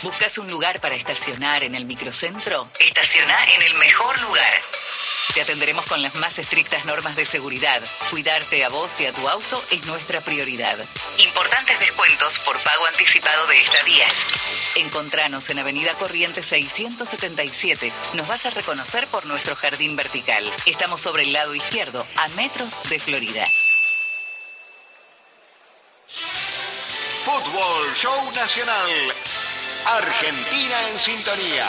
¿Buscas un lugar para estacionar en el microcentro? Estaciona en el mejor lugar. Te atenderemos con las más estrictas normas de seguridad. Cuidarte a vos y a tu auto es nuestra prioridad. Importantes descuentos por pago anticipado de estadías. Encontranos en Avenida Corrientes 677. Nos vas a reconocer por nuestro jardín vertical. Estamos sobre el lado izquierdo, a metros de Florida. Fútbol Show Nacional. Argentina en sintonía.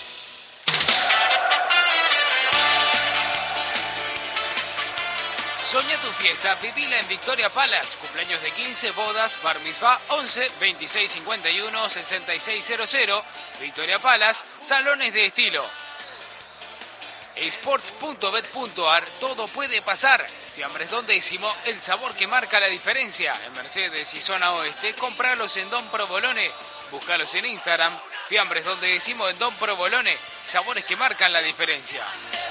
Soñá tu fiesta, vivila en Victoria Palace. Cumpleaños de 15, bodas, bar mitzvah, 11 26 51 6600. Victoria Palace, salones de estilo. Sports.bet.ar, todo puede pasar. Fiambres Don Décimo, el sabor que marca la diferencia. En Mercedes y Zona Oeste, compralos en Don Provolone. Búscalos en Instagram. Fiambres Don Décimo en Don Provolone. Sabores que marcan la diferencia.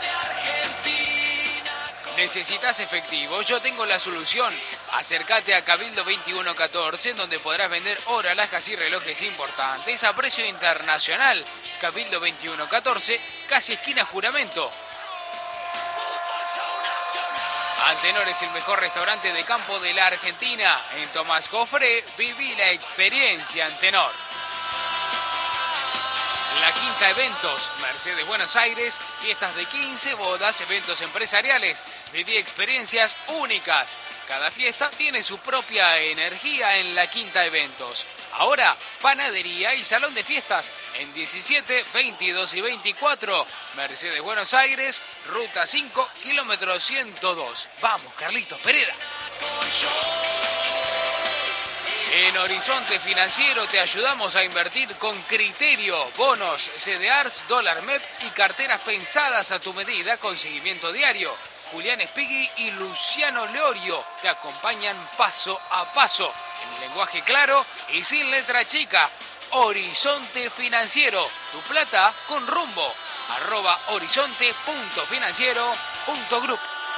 ¿Necesitas efectivo? Yo tengo la solución. Acércate a Cabildo 2114, en donde podrás vender oro, alhajas y relojes importantes a precio internacional. Cabildo 2114, casi esquina Juramento. Antenor es el mejor restaurante de campo de la Argentina. En Tomás Jofré, viví la experiencia Antenor. La Quinta Eventos, Mercedes Buenos Aires, fiestas de 15, bodas, eventos empresariales. Viví experiencias únicas. Cada fiesta tiene su propia energía en La Quinta Eventos. Ahora, panadería y salón de fiestas en 17, 22 y 24. Mercedes Buenos Aires, ruta 5, kilómetro 102. Vamos, Carlitos Pereda. En Horizonte Financiero te ayudamos a invertir con criterio. Bonos, CDRs, dólar MEP y carteras pensadas a tu medida con seguimiento diario. Julián Espigui y Luciano Leorio te acompañan paso a paso. En lenguaje claro y sin letra chica. Horizonte Financiero. Tu plata con rumbo. @horizonte.financiero.group.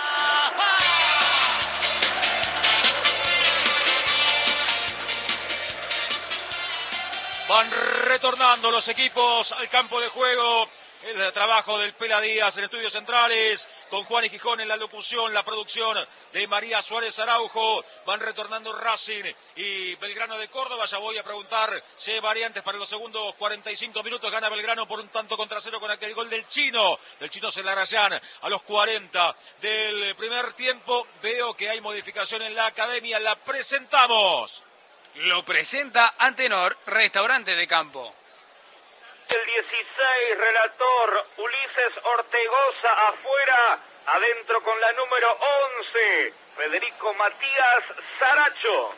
Van retornando los equipos al campo de juego. El trabajo del Pela Díaz en Estudios Centrales, con Juan y Gijón en la locución, la producción de María Suárez Araujo. Van retornando Racing y Belgrano de Córdoba. Ya voy a preguntar si hay variantes para los segundos 45 minutos. Gana Belgrano por 1-0 con aquel gol del Chino Celarayán a los 40 del primer tiempo. Veo que hay modificación en la academia. La presentamos. Lo presenta Antenor, restaurante de campo. El 16, relator Ulises Ortegoza afuera, adentro con la número 11, Federico Matías Saracho.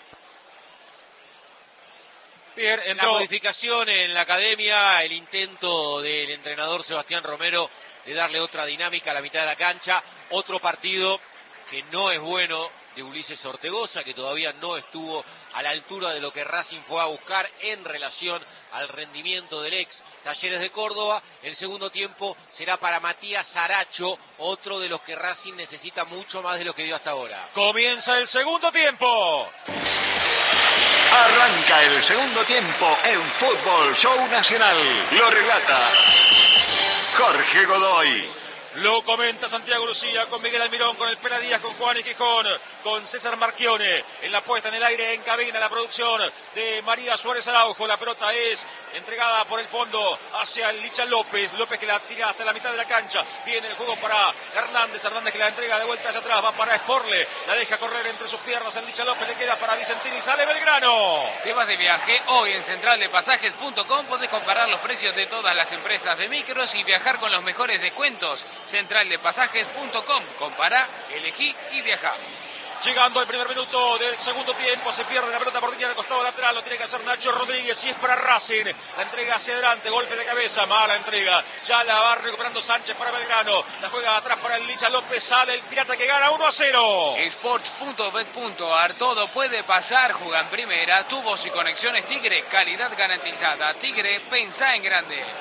Bien, entró. La modificación en la academia, el intento del entrenador Sebastián Romero de darle otra dinámica a la mitad de la cancha, otro partido que no es bueno de Ulises Ortegoza, que todavía no estuvo a la altura de lo que Racing fue a buscar en relación al rendimiento del ex Talleres de Córdoba. El segundo tiempo será para Matías Saracho, otro de los que Racing necesita mucho más de lo que dio hasta ahora. Comienza el segundo tiempo. Arranca el segundo tiempo en Fútbol Show Nacional. Lo relata Jorge Godoy. Lo comenta Santiago Lucía con Miguel Almirón, con el Pela Díaz, con Juan y Gijón, con César Marchione. En la puesta en el aire, en cabina, la producción de María Suárez Araujo. La pelota es entregada por el fondo hacia el Licha López. López que la tira hasta la mitad de la cancha. Viene el juego para Hernández. Hernández que la entrega de vuelta hacia atrás. Va para Sporle. La deja correr entre sus piernas. El Licha López le queda para Vicentini. Sale Belgrano. Te vas de viaje. Hoy en centraldepasajes.com podés comparar los precios de todas las empresas de micros y viajar con los mejores descuentos. Centraldepasajes.com. Compará, elegí y viajá. Llegando al primer minuto del segundo tiempo, se pierde la pelota por línea de costado lateral, lo tiene que hacer Nacho Rodríguez y es para Racing. La entrega hacia adelante, golpe de cabeza, mala entrega. Ya la va recuperando Sánchez para Belgrano. La juega atrás para el Licha López, sale el Pirata que gana 1-0. Sports.bet.ar, todo puede pasar. Juega en primera, tubos y conexiones Tigre, calidad garantizada. Tigre, pensá en grande.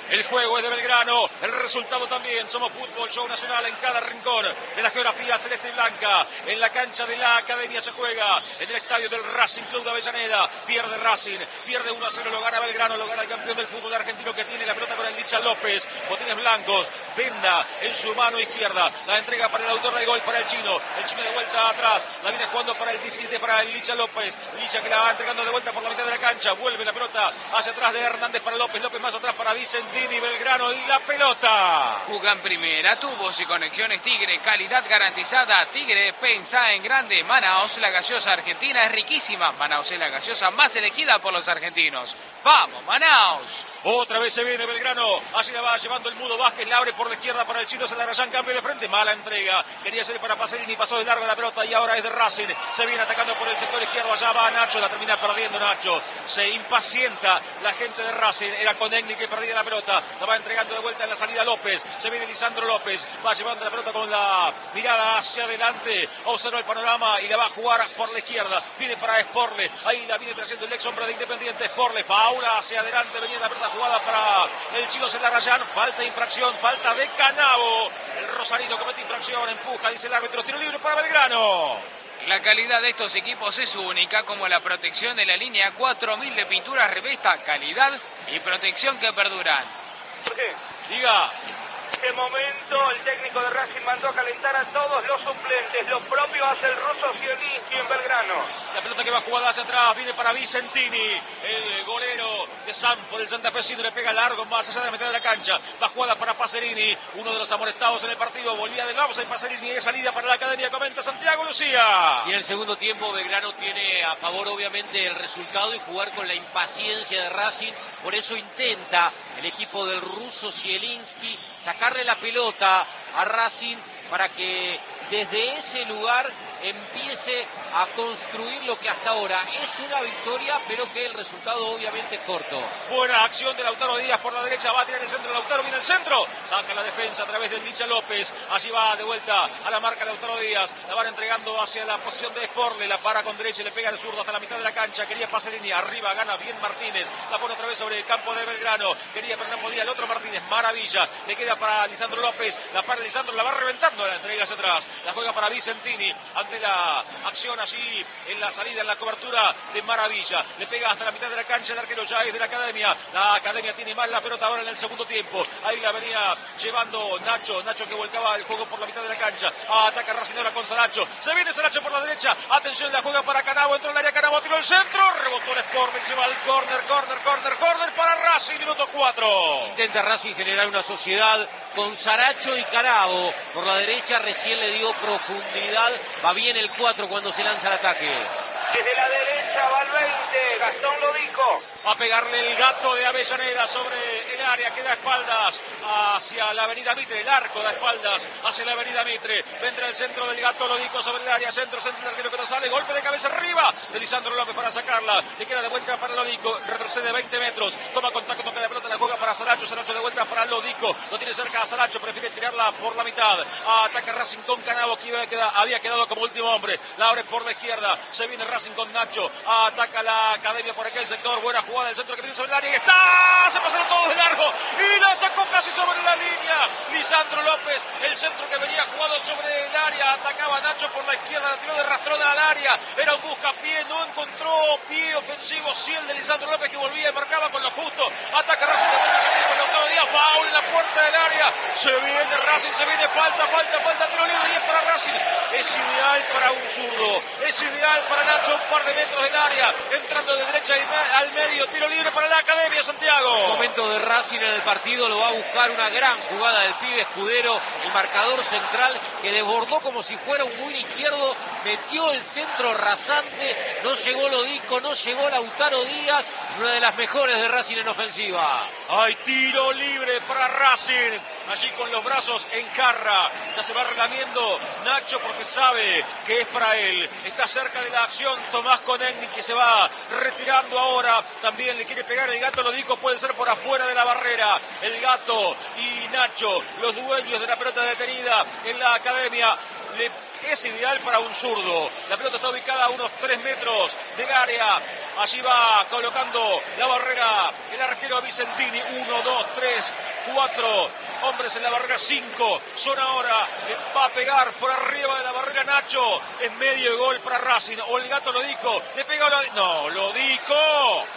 El juego es de Belgrano, el resultado también. Somos Fútbol Show Nacional en cada rincón de la geografía celeste y blanca. En la cancha de la Academia se juega, en el estadio del Racing Club de Avellaneda. Pierde Racing, pierde 1-0, lo gana Belgrano, lo gana el campeón del fútbol argentino que tiene la pelota con el Licha López. Botines blancos, Venda en su mano izquierda. La entrega para el autor del gol, para el chino. El chino de vuelta atrás, la viene jugando para el 17, para el Licha López. Licha que la va entregando de vuelta por la mitad de la cancha. Vuelve la pelota hacia atrás de Hernández para López. López más atrás para Vicentini, Belgrano y la pelota. Juga en primera, tubos y conexiones Tigre, calidad garantizada. Tigre, pensá en grande. Manaos, la gaseosa argentina es riquísima. Manaos es la gaseosa más elegida por los argentinos. ¡Vamos, Manaos! Otra vez se viene Belgrano, allí la va llevando el Mudo Vázquez, la abre por la izquierda para el chino, se la Rayán, cambio de frente, mala entrega, quería ser para Pacerini, pasó de largo la pelota y ahora es de Racing, se viene atacando por el sector izquierdo, allá va Nacho, la termina perdiendo Nacho, se impacienta la gente de Racing, era con Egni que perdía la pelota, la va entregando de vuelta en la salida López, se viene Lisandro López, va llevando la pelota con la mirada hacia adelante, observa el panorama y la va a jugar por la izquierda, viene para Sporle, ahí la viene trayendo el ex hombre de Independiente, Sporle, faula hacia adelante, venía la pelota jugada para el chino Celarrayán, falta de infracción, falta de Canavo, el Rosarino comete infracción, empuja, dice el árbitro, tiro libre para Belgrano. La calidad de estos equipos es única, como la protección de la línea 4000 de pinturas Revesta, calidad y protección que perduran. ¿Por qué? Diga. En este momento el técnico de Racing mandó a calentar a todos los suplentes. Lo propio hace el ruso Zielinski en Belgrano. La pelota que va jugada hacia atrás, viene para Vicentini, el golero de Sanford, el santafesino, le pega largo más allá de la mitad de la cancha. Va jugada para Pacerini, uno de los amonestados en el partido. Volvía del offside Pacerini, de salida para la Academia, comenta Santiago Lucía. Y en el segundo tiempo Belgrano tiene a favor obviamente el resultado y jugar con la impaciencia de Racing. Por eso intenta el equipo del ruso Zielinski sacarle la pelota a Racing para que desde ese lugar empiece a construir lo que hasta ahora es una victoria, pero que el resultado obviamente es corto. Buena acción de Lautaro Díaz por la derecha, va a tirar el centro, Lautaro viene el centro, saca la defensa a través del Licha López, allí va de vuelta a la marca Lautaro Díaz, la van entregando hacia la posición de Sporle, la para con derecha, le pega el zurdo hasta la mitad de la cancha, quería Pacerini, arriba gana bien Martínez, la pone otra vez sobre el campo de Belgrano, quería pero no podía, el otro Martínez, maravilla, le queda para Lisandro López, la para Lisandro, la va reventando, la entrega hacia atrás, la juega para Vicentini, ante la acción allí en la salida, en la cobertura de Maravilla, le pega hasta la mitad de la cancha, el arquero ya es de la Academia tiene más la pelota ahora en el segundo tiempo, ahí la venía llevando Nacho que volcaba el juego por la mitad de la cancha, ataca Racing ahora con Saracho, se viene Saracho por la derecha, atención, la juega para Canavo, entró en el área Canavo, tiró el centro, rebotó el Sporting, se va al córner para Racing, minuto 4. Intenta Racing generar una sociedad con Saracho y Canavo, por la derecha recién le dio profundidad, va bien el 4 cuando se lanza el ataque. Desde la derecha va el 20, Gastón lo dijo. Va a pegarle el gato de Avellaneda sobre el área que da espaldas hacia la avenida Mitre, el arco da espaldas hacia la avenida Mitre, vendrá el centro del gato Lodico sobre el área, centro el arquero que no sale, golpe de cabeza arriba de Lisandro López para sacarla, le queda de vuelta para Lodico, retrocede 20 metros, toma contacto, toca la pelota, la juega para Saracho de vuelta para Lodico, lo tiene cerca a Saracho, prefiere tirarla por la mitad, ataca Racing con Canavo que había quedado como último hombre, la abre por la izquierda, se viene Racing con Nacho, ataca la Academia por aquel sector, buena jugada del centro que viene sobre el área y está, se pasaron todos de largo y la sacó casi sobre la línea, Lisandro López, el centro que venía jugado sobre el área, atacaba Nacho por la izquierda, la tiró de rastrona al área, era un buscapié, no encontró pie ofensivo, sí el de Lisandro López que volvía y marcaba con lo justo, ataca Racing de vuelta, se viene con Lautaro Díaz, foul en la puerta del área, se viene Racing, se viene, falta, tiro libre y es para Racing, es ideal para un zurdo, es ideal para Nacho, un par de metros del área, entrando de derecha al medio, tiro libre para la Academia, Santiago. Momento de Racing en el partido, lo va a buscar una gran jugada del pibe Escudero, el marcador central que desbordó como si fuera un win izquierdo, metió el centro rasante, no llegó Lodico, no llegó Lautaro Díaz, una de las mejores de Racing en ofensiva. Hay tiro libre para Racing, allí con los brazos en jarra, ya se va relamiendo Nacho porque sabe que es para él, está cerca de la acción Tomás Conegni que se va retirando ahora, también le quiere pegar el gato Lodico, puede ser por afuera de la barrera, el gato y Nacho, los dueños de la pelota detenida en la Academia, le es ideal para un zurdo. La pelota está ubicada a unos 3 metros del área. Allí va colocando la barrera el arquero Vicentini. 1, 2, 3, 4 hombres en la barrera, 5 son ahora. Va a pegar por arriba de la barrera Nacho. En medio de gol para Racing. O el gato Lodico. Le pegó no, Lodico.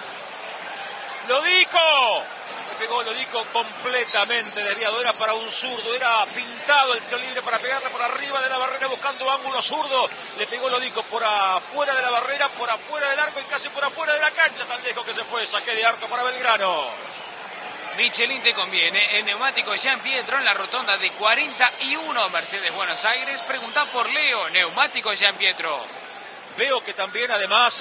Le pegó Lodico completamente desviado. Era para un zurdo. Era pintado el tiro libre para pegarle por arriba de la barrera buscando ángulo zurdo. Le pegó Lodico por afuera de la barrera, por afuera del arco y casi por afuera de la cancha. Tan lejos que se fue. Saque de arco para Belgrano. Michelin te conviene. El neumático Jean Pietro en la rotonda de 41 Mercedes Buenos Aires. Preguntá por Leo. Neumático Jean Pietro. Veo que también, además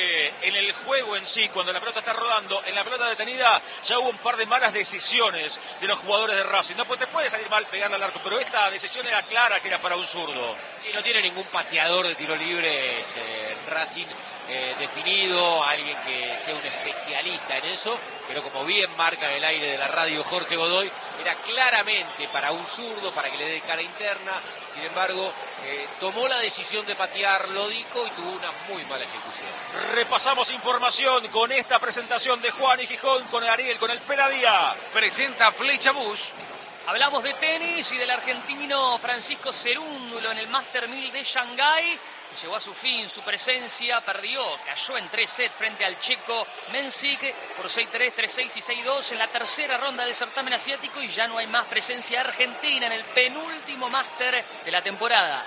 en el juego en sí, cuando la pelota está rodando, en la pelota detenida, ya hubo un par de malas decisiones de los jugadores de Racing. No, pues te puede salir mal pegarle al arco, pero esta decisión era clara que era para un zurdo. Sí, no tiene ningún pateador de tiro libre Racing definido, alguien que sea un especialista en eso, pero como bien marca en el aire de la radio Jorge Godoy, era claramente para un zurdo, para que le dé cara interna. Sin embargo, tomó la decisión de patear Lodico y tuvo una muy mala ejecución. Repasamos información con esta presentación de Juan y Gijón, con Ariel, con el Pela Díaz. Presenta Flecha Bus. Hablamos de tenis y del argentino Francisco Cerúndulo en el Master 1000 de Shanghái. Llegó a su fin, su presencia, cayó en 3 sets frente al checo Mensik por 6-3, 3-6 y 6-2 en la tercera ronda del certamen asiático y ya no hay más presencia argentina en el penúltimo máster de la temporada.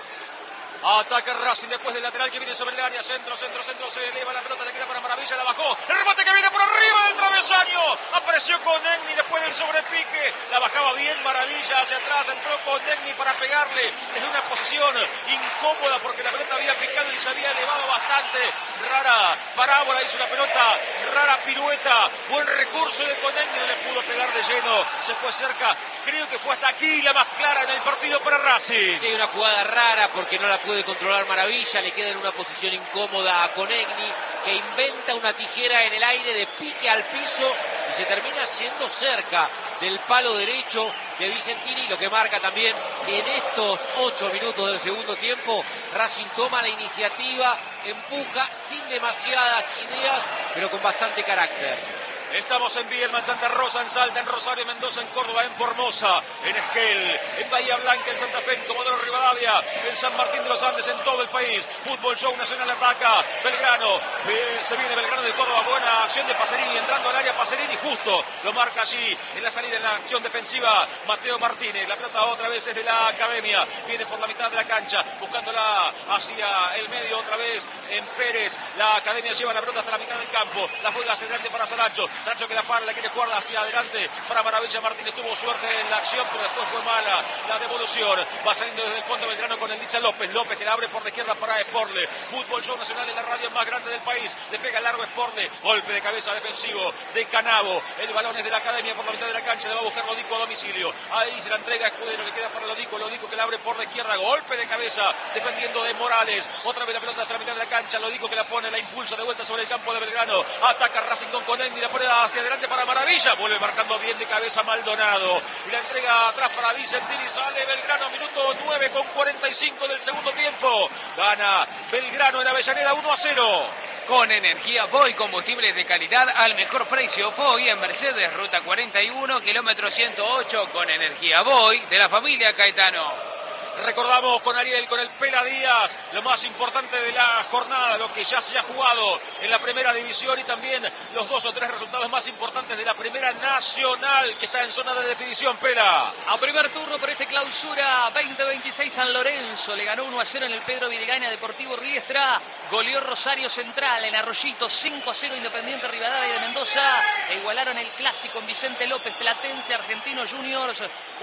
Ataca Racing después del lateral que viene sobre el área. Centro, se eleva la pelota, le queda para Maravilla, la bajó. El remate que viene por arriba del travesaño. Apareció con Negni después del sobrepique. La bajaba bien Maravilla hacia atrás. Entró con Negni para pegarle desde una posición incómoda porque la pelota había picado y se había elevado bastante. Rara parábola hizo la pelota. Rara pirueta. Buen recurso de Conegni. No le pudo pegar de lleno. Se fue cerca. Creo que fue hasta aquí la más clara en el partido para Racing. Sí, una jugada rara porque no la puede controlar Maravilla, le queda en una posición incómoda a Conegni, que inventa una tijera en el aire de pique al piso y se termina yendo cerca del palo derecho de Vicentini, lo que marca también que en estos 8 minutos del segundo tiempo Racing toma la iniciativa, empuja sin demasiadas ideas, pero con bastante carácter. Estamos en Bielma, en Santa Rosa, en Salta, en Rosario, Mendoza, en Córdoba, en Formosa, en Esquel, en Bahía Blanca, en Santa Fe, en Comodoro Rivadavia, en San Martín de los Andes, en todo el país. Fútbol Show Nacional ataca. Belgrano, se viene Belgrano de Córdoba. Buena acción de Pacerini, entrando al área Pacerini, justo lo marca allí en la salida, en la acción defensiva. Mateo Martínez, la pelota otra vez es de la Academia. Viene por la mitad de la cancha, buscándola hacia el medio otra vez en Pérez. La Academia lleva la pelota hasta la mitad del campo. La juega hacia adelante para Saracho. Saracho que la para, la quiere jugar hacia adelante para Maravilla. Martínez tuvo suerte en la acción, pero después fue mala la devolución. Va saliendo desde el fondo Belgrano con el Licha López. López que la abre por la izquierda para Sporle. Fútbol Show Nacional en la radio más grande del país. Le pega largo Sporle. Golpe de cabeza defensivo de Canavo. El balón es de la Academia por la mitad de la cancha. Le va a buscar Lodico a domicilio. Ahí se la entrega a Escudero. Le queda para Lodico. Lodico que la abre por la izquierda. Golpe de cabeza defendiendo de Morales. Otra vez la pelota hasta la mitad de la cancha. Lodico que la pone, la impulsa de vuelta sobre el campo de Belgrano. Ataca Racing con Conegni. La pone hacia adelante para Maravilla. Vuelve marcando bien de cabeza Maldonado. Y la entrega atrás para Vicentini. Sale Belgrano. Minuto 9 con 45 del segundo tiempo. Gana Belgrano en Avellaneda 1-0. Con energía Voy, combustibles de calidad al mejor precio. Voy en Mercedes, ruta 41, kilómetro 108. Con energía Voy de la familia Caetano. Recordamos con Ariel, con el Pela Díaz, lo más importante de la jornada, lo que ya se ha jugado en la primera división y también los 2 o 3 resultados más importantes de la primera nacional que está en zona de definición. Pela. A primer turno por este clausura 2026 San Lorenzo. Le ganó 1-0 en el Pedro Videgaina Deportivo Riestra. Goleó Rosario Central en Arroyito 5-0 Independiente Rivadavia de Mendoza. E igualaron el clásico en Vicente López Platense Argentinos Juniors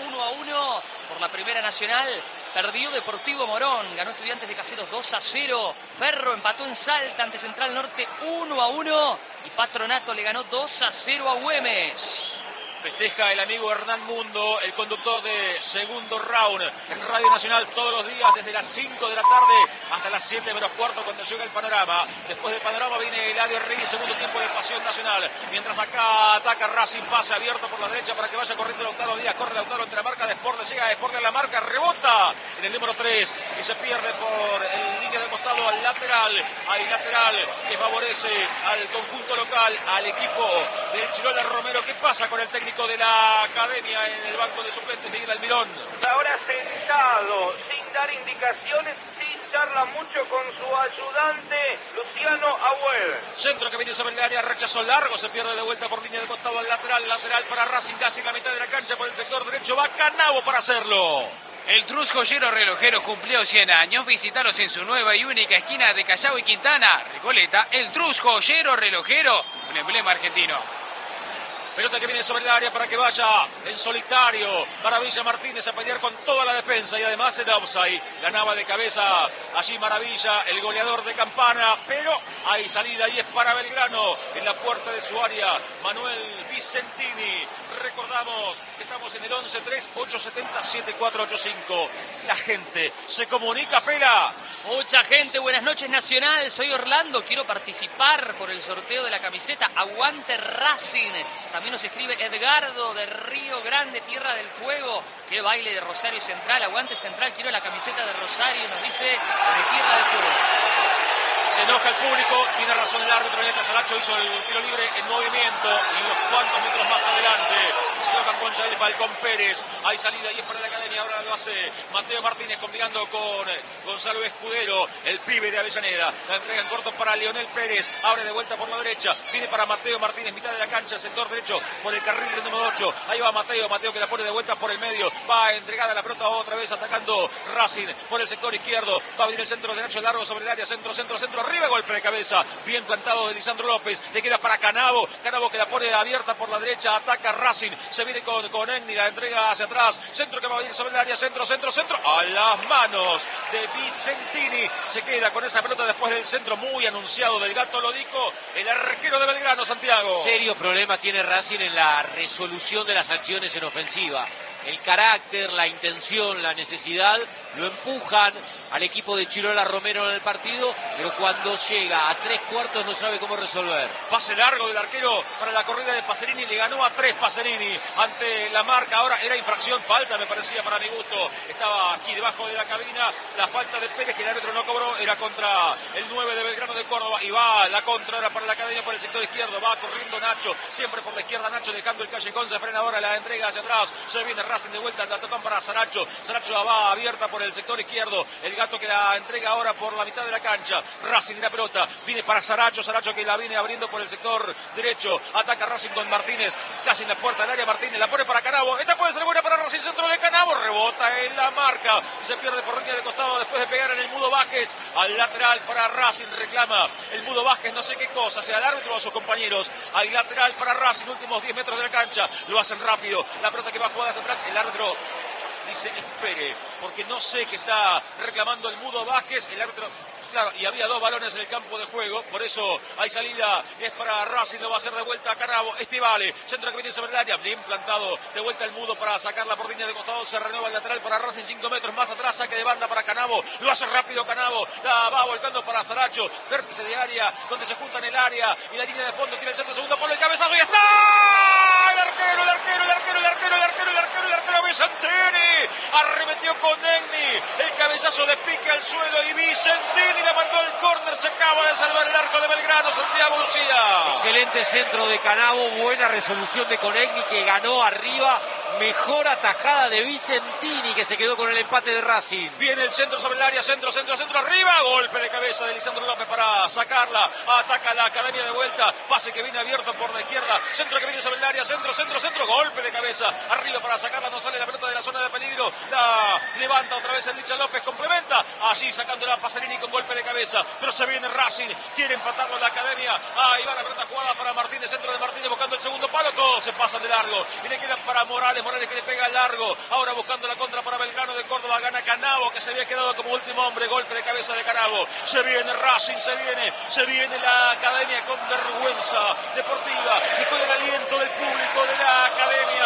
1-1 por la primera nacional. Perdió Deportivo Morón, ganó Estudiantes de Caseros 2-0. Ferro empató en Salta ante Central Norte 1-1. Y Patronato le ganó 2-0 a Güemes. Festeja el amigo Hernán Mundo, el conductor de Segundo Round en Radio Nacional todos los días desde las 5 de la tarde hasta las 7 menos cuarto cuando llega el Panorama. Después del Panorama viene Eladio Reyes, segundo tiempo de Pasión Nacional. Mientras acá ataca Racing, pase abierto por la derecha para que vaya corriendo Lautaro Díaz. Corre Lautaro entre la marca de Sport, llega a Sport de la marca, rebota en el número 3 y se pierde por el línea de costado al lateral. Hay lateral que favorece al conjunto local, al equipo del Chirola Romero. ¿Qué pasa con el técnico de la academia en el banco de suplentes, Miguel Almirón? Ahora sentado, sin dar indicaciones, sí charla mucho con su ayudante, Luciano Agüed. Centro que viene sobre el área, rechazo largo, se pierde de vuelta por línea de costado al lateral, lateral para Racing, casi en la mitad de la cancha por el sector derecho, va Canavo para hacerlo. El Trus Joyero Relojero cumplió 100 años. Visítalos en su nueva y única esquina de Callao y Quintana, Recoleta. El Trus Joyero Relojero, un emblema argentino. Pelota que viene sobre el área para que vaya en solitario Maravilla Martínez a pelear con toda la defensa y además el offside. Ganaba de cabeza allí Maravilla, el goleador de Campana, pero hay salida y es para Belgrano en la puerta de su área. Manuel Vicentini. Recordamos que estamos en el 11-3-870-7485. La gente se comunica, Pela. Mucha gente, buenas noches Nacional, soy Orlando, quiero participar por el sorteo de la camiseta Aguante Racing. También nos escribe Edgardo de Río Grande, Tierra del Fuego. Qué baile de Rosario Central, Aguante Central, quiero la camiseta de Rosario, nos dice de Tierra del Fuego. Se enoja el público, tiene razón el árbitro, Neta Saracho hizo el tiro libre en movimiento y unos cuantos metros más adelante se enojan con Yael Falcón Pérez. Hay salida y es para la academia, ahora lo hace Mateo Martínez combinando con Gonzalo Escudero, el pibe de Avellaneda. La entrega en corto para Leonel Pérez, abre de vuelta por la derecha, viene para Mateo Martínez, mitad de la cancha, sector derecho por el carril del número 8. Ahí va Mateo que la pone de vuelta por el medio, va entregada la pelota otra vez atacando Racing por el sector izquierdo, va a venir el centro derecho largo sobre el área, centro, arriba, golpe de cabeza, bien plantado de Lisandro López, le queda para Canavo que la pone abierta por la derecha, ataca Racing, se viene con Egni, la entrega hacia atrás, centro que va a venir sobre el área, centro, a las manos de Vicentini, se queda con esa pelota después del centro muy anunciado del Gato Lodico, el arquero de Belgrano, Santiago. Serios problemas tiene Racing en la resolución de las acciones en ofensiva. El carácter, la intención, la necesidad lo empujan al equipo de Chirola Romero en el partido, pero cuando llega a 3/4 no sabe cómo resolver. Pase largo del arquero para la corrida de Pacerini, le ganó a 3 Pacerini ante la marca, ahora era infracción, falta me parecía para mi gusto, estaba aquí debajo de la cabina, la falta de Pérez que el árbitro no cobró, era contra el 9 de Belgrano de Córdoba y va la contra ahora para la academia por el sector izquierdo, va corriendo Nacho, siempre por la izquierda Nacho dejando el callejón, se frena ahora la entrega hacia atrás, se viene Racing de vuelta, la tocan para Saracho va abierta por el sector izquierdo, el Gato que la entrega ahora por la mitad de la cancha, Racing la pelota, viene para Saracho que la viene abriendo por el sector derecho, ataca Racing con Martínez, casi en la puerta del área, Martínez la pone para Canavo, esta puede ser buena para Racing, centro de Canavo, rebota en la marca, se pierde por línea de costado después de pegar en el Mudo Vázquez, al lateral para Racing, reclama el Mudo Vázquez, no sé qué cosa, sea el árbitro o a sus compañeros, al lateral para Racing, últimos 10 metros de la cancha, lo hacen rápido, la pelota que va jugada hacia atrás, el árbitro dice espere, porque no sé qué está reclamando el Mudo Vázquez, el árbitro, claro, y había 2 balones en el campo de juego, por eso hay salida, es para Racing, lo va a hacer de vuelta a Canavo, Vale, centro que viene sobre el área, bien plantado, de vuelta el Mudo para sacarla por línea de costado, se renueva el lateral para Racing, 5 metros más atrás, saque de banda para Canavo, lo hace rápido Canavo, la va volcando para Saracho, vértice de área, donde se juntan el área, y la línea de fondo, tiene el centro, segundo palo, el cabezazo, y está, el arquero Vicentini, arremetió con Egni, el cabezazo de pique al suelo, y Vicentini la mandó al córner, se acaba de salvar el arco de Belgrano, Santiago Lucía. Excelente centro de Canavo, buena resolución de Conegni que ganó arriba, mejor atajada de Vicentini que se quedó con el empate de Racing. Viene el centro sobre el área, centro arriba, golpe de cabeza de Lisandro López para sacarla, ataca la academia de vuelta, pase que viene abierto por la izquierda, centro que viene sobre el área, centro, golpe de cabeza, arriba para sacarla, no sale la pelota de la zona de peligro, la levanta otra vez el Licha López, complementa, allí sacándola a Pacerini con golpe de cabeza, pero se viene Racing, quiere empatarlo la academia, ahí va la pelota jugada para Martínez, centro de Martínez buscando el segundo palo, todos se pasan de largo, y le quedan para Morales que le pega al largo, ahora buscando la contra para Belgrano de Córdoba, gana Canavo que se había quedado como último hombre, golpe de cabeza de Canavo, se viene Racing, se viene la academia con vergüenza deportiva y con el aliento del público de la academia,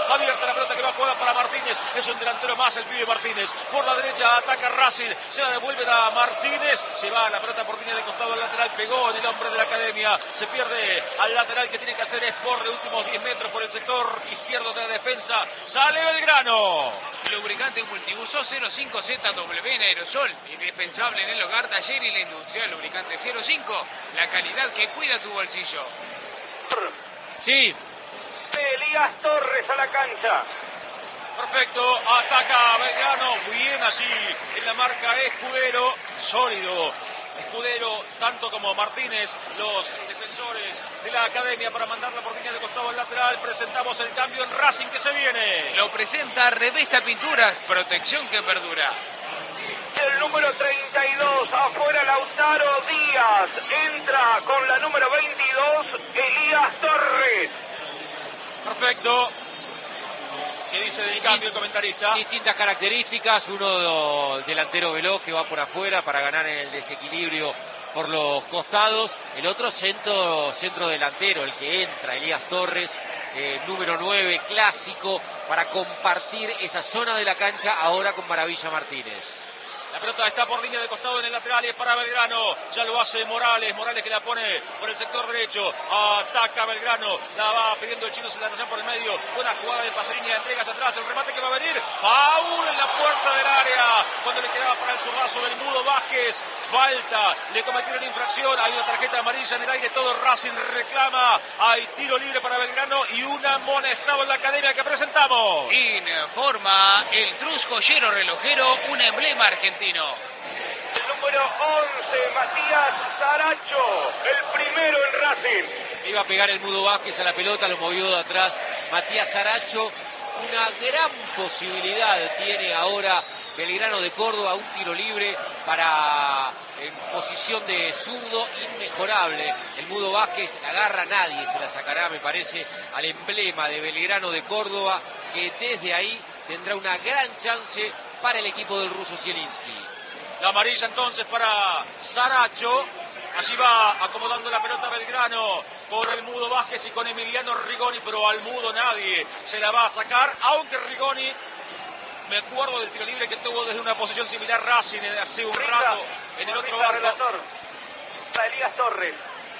abierta la pelota que va a jugar para Martínez, es un delantero más el pibe Martínez, por la derecha ataca Racing, se la devuelve a Martínez, se va la pelota por línea de costado al lateral, pegó en el hombre de la academia, se pierde al lateral que tiene que hacer Sport de últimos 10 metros por el sector izquierdo de la defensa, sale Belgrano. Lubricante multiuso 05ZW en aerosol, indispensable en el hogar, taller y la industria. Lubricante 05, la calidad que cuida tu bolsillo. Sí. Elías Torres a la cancha. Perfecto, ataca Belgrano, bien allí en la marca Escudero, sólido. Escudero, tanto como Martínez, los defensores de la academia para mandarla por línea de costado al lateral. Presentamos el cambio en Racing que se viene. Lo presenta Revesta Pinturas, protección que perdura. El número 32, afuera Lautaro Díaz. Entra con la número 22, Elías Torres. Perfecto. ¿Qué dice del cambio el comentarista? Distintas características, uno delantero veloz que va por afuera para ganar en el desequilibrio por los costados, el otro centro delantero, el que entra, Elías Torres, número 9, clásico, para compartir esa zona de la cancha ahora con Maravilla Martínez. La pelota está por línea de costado en el lateral y es para Belgrano. Ya lo hace Morales. Morales que la pone por el sector derecho. Ataca Belgrano. La va pidiendo el chino Celarayán por el medio. Buena jugada de Pasolini. Entregas atrás. El remate que va a venir. Foul en la puerta del área. Cuando le quedaba para el zurdazo del Mudo Vázquez. Falta. Le cometieron infracción. Hay una tarjeta amarilla en el aire. Todo Racing reclama. Hay tiro libre para Belgrano y un amonestado en la academia que presentamos. Informa el Trus Joyero Relojero, un emblema argentino. El número 11, Matías Saracho, el primero en Racing. Iba a pegar el Mudo Vázquez a la pelota, lo movió de atrás Matías Saracho. Una gran posibilidad tiene ahora Belgrano de Córdoba, un tiro libre para en posición de zurdo inmejorable. El Mudo Vázquez la agarra, nadie se la sacará, me parece, al emblema de Belgrano de Córdoba, que desde ahí tendrá una gran chance para el equipo del ruso Zielinski. La amarilla entonces para Saracho. Allí va acomodando la pelota Belgrano con el Mudo Vázquez y con Emiliano Rigoni, pero al Mudo nadie se la va a sacar, aunque Rigoni, me acuerdo del tiro libre que tuvo desde una posición similar Racing hace un rato en el otro barco. Para Elías Torres.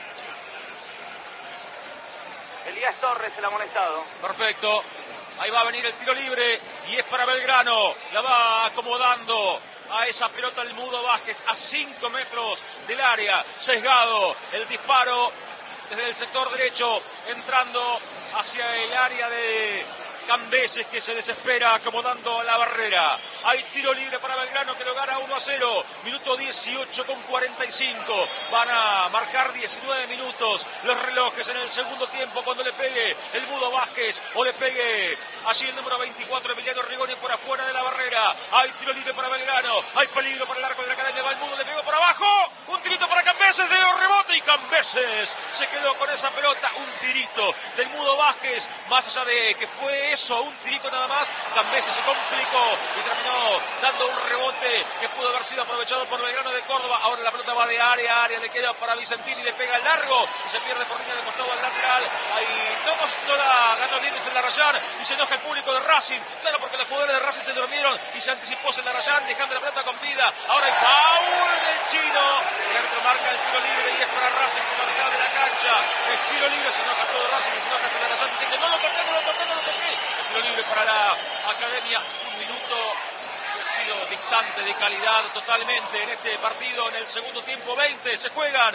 Elías Torres, el amonestado. Perfecto. Ahí va a venir el tiro libre y es para Belgrano. La va acomodando a esa pelota el Mudo Vázquez a 5 metros del área. Sesgado el disparo desde el sector derecho, entrando hacia el área de Cambeses, que se desespera acomodando la barrera. Hay tiro libre para Belgrano que lo gana 1-0. Minuto 18 con 45. Van a marcar 19 minutos los relojes en el segundo tiempo cuando le pegue el Mudo Vázquez o le pegue allí el número 24 Emiliano Rigoni por afuera de la barrera. Hay tiro libre para Belgrano. Hay peligro para el arco de la academia. Va el Mudo, le pegó por abajo. Un tirito para Cambeses, de rebote y Cambeses se quedó con esa pelota. Un tirito del Mudo Vázquez. Más allá de que fue eso, un tirito nada más, Cambeses se complicó y terminó dando un rebote que pudo haber sido aprovechado por Belgrano de Córdoba. Ahora la pelota va de área a área, le queda para Vicentini, le pega el largo y se pierde por línea de costado al lateral. Ahí no la ganó bien Celarayán y se enoja el público de Racing. Claro, porque los jugadores de Racing se durmieron y se anticipó Celarayán dejando la pelota con vida. Ahora hay foul del chino. El árbitro marca el tiro libre y es para Racing por la mitad de la cancha. Es tiro libre, se enoja todo Racing y se enoja Celarayán diciendo no lo toqué, no lo toqué, no lo toqué. Tiro libre para la academia. Un minuto que ha sido distante de calidad totalmente en este partido. En el segundo tiempo 20 se juegan.